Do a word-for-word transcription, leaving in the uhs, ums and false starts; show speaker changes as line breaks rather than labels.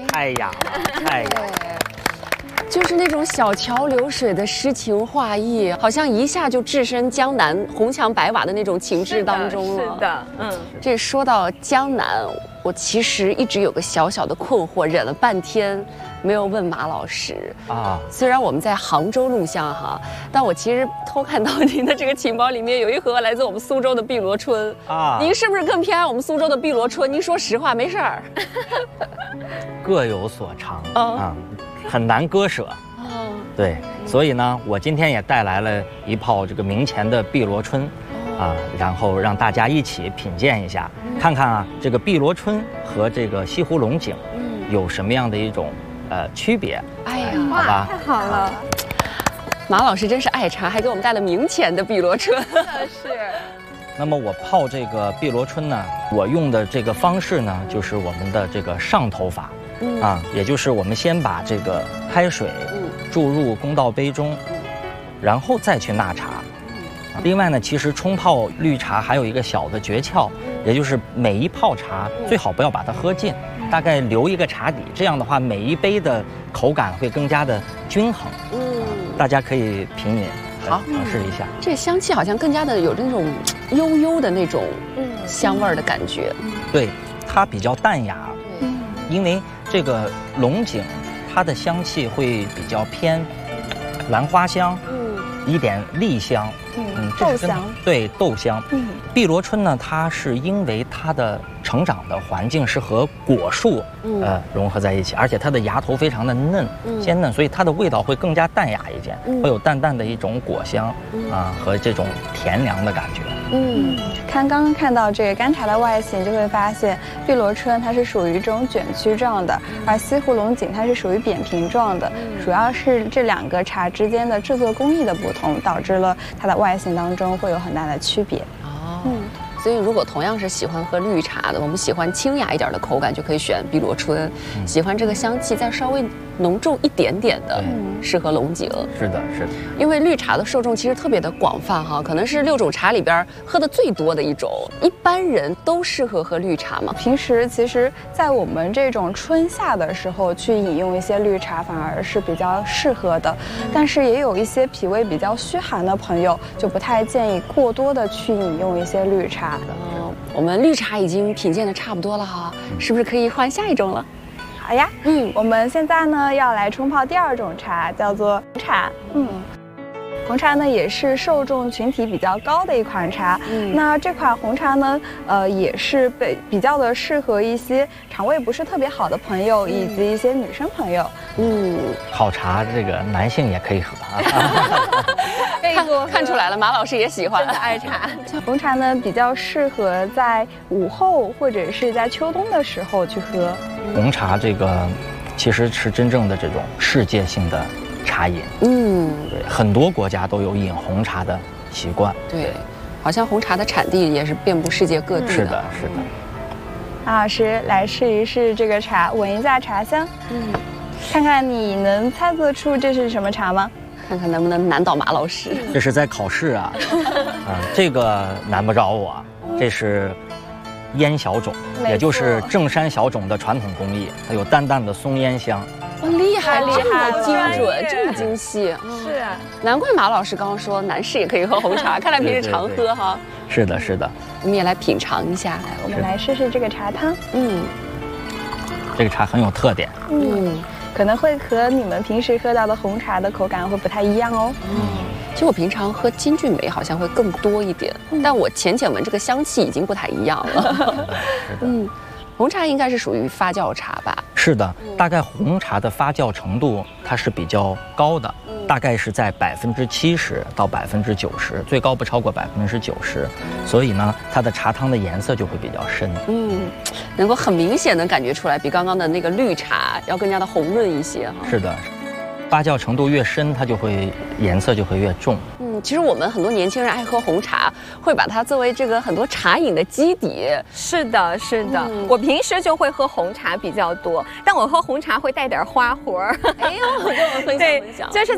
太雅了，太雅了。
就是那种小桥流水的诗情画意，好像一下就置身江南红墙白瓦的那种情致当中了。
是的，嗯。
这说到江南，我其实一直有个小小的困惑，忍了半天没有问马老师啊。虽然我们在杭州录像哈，但我其实偷看到您的这个情报里面有一盒来自我们苏州的碧螺春啊。您是不是更偏爱我们苏州的碧螺春？您说实话，没事儿。
各有所长啊。很难割舍，哦，对，所以呢，我今天也带来了一泡这个明前的碧螺春，啊，然后让大家一起品鉴一下，看看啊，这个碧螺春和这个西湖龙井有什么样的一种呃区别？哎呀，
好吧，太好了，
马老师真是爱茶，还给我们带了明前的碧螺春，
是。
那么我泡这个碧螺春呢，我用的这个方式呢，就是我们的这个上头法。嗯啊，也就是我们先把这个开水注入公道杯中，然后再去纳茶。另外呢，其实冲泡绿茶还有一个小的诀窍，也就是每一泡茶最好不要把它喝尽，大概留一个茶底，这样的话每一杯的口感会更加的均衡。嗯，大家可以品饮，好尝试一下。
这香气好像更加的有那种悠悠的那种香味儿的感觉。
对，它比较淡雅。因为这个龙井，它的香气会比较偏兰花香，嗯，一点栗香，
嗯，豆香，
对，豆香。嗯，碧螺春呢，它是因为它的成长的环境是和果树呃融合在一起，而且它的芽头非常的嫩，鲜嫩，所以它的味道会更加淡雅一点，会有淡淡的一种果香啊和这种甜凉的感觉。
嗯，看刚刚看到这个干茶的外形，就会发现碧螺春它是属于这种卷曲状的，而西湖龙井它是属于扁平状的，主要是这两个茶之间的制作工艺的不同，导致了它的外形当中会有很大的区别。
哦，嗯。所以，如果同样是喜欢喝绿茶的，我们喜欢清雅一点的口感，就可以选碧螺春；嗯、喜欢这个香气再稍微浓重一点点的，适合龙井。
是的，是的。
因为绿茶的受众其实特别的广泛哈，可能是六种茶里边喝的最多的一种。一般人都适合喝绿茶吗？
平时其实，在我们这种春夏的时候去饮用一些绿茶，反而是比较适合的。嗯、但是也有一些脾胃比较虚寒的朋友，就不太建议过多的去饮用一些绿茶。
嗯，我们绿茶已经品鉴的差不多了哈，是不是可以换下一种了？
好呀，嗯，我们现在呢要来冲泡第二种茶，叫做红茶。嗯，红茶呢也是受众群体比较高的一款茶。嗯，那这款红茶呢，呃，也是被比较的适合一些肠胃不是特别好的朋友，以及一些女生朋友。
嗯，
好茶这个男性也可以喝啊。
看看出来了，马老师也喜欢爱茶。
红茶呢比较适合在午后或者是在秋冬的时候去喝。
红茶这个其实是真正的这种世界性的茶饮。嗯，对，很多国家都有饮红茶的习惯。
对，好像红茶的产地也是遍布世界各地的。
是的，是的。
马老师来试一试这个茶，闻一下茶香。嗯，看看你能猜测出这是什么茶吗？
看看能不能难倒马老师。
这是在考试啊，啊，这个难不着我。这是烟小种，也就是正山小种的传统工艺，它有淡淡的松烟香。
哇，厉害厉害，这么精准，这么精细。
是啊，
难怪马老师刚刚说男士也可以喝红茶，看来平时常喝哈。
是的，是的。
我们也来品尝一下，
我们来试试这个茶汤。
嗯，
这个茶很有特点。
嗯。可能会和你们平时喝到的红茶的口感会不太一样哦。
嗯，其实我平常喝金骏眉好像会更多一点，嗯、但我浅浅闻这个香气已经不太一样了。
是的。
嗯，红茶应该是属于发酵茶吧？
是的，大概红茶的发酵程度它是比较高的，嗯、大概是在百分之七十到百分之九十，最高不超过百分之九十。所以呢，它的茶汤的颜色就会比较深。
嗯，能够很明显的感觉出来，比刚刚的那个绿茶要更加的红润一些哈。
是的，发酵程度越深，它就会颜色就会越重。
嗯，其实我们很多年轻人爱喝红茶，会把它作为这个很多茶饮的基底。
是的，是的，嗯、我平时就会喝红茶比较多，但我喝红茶会带点花活儿。
哎呦，跟我分享分享。
就是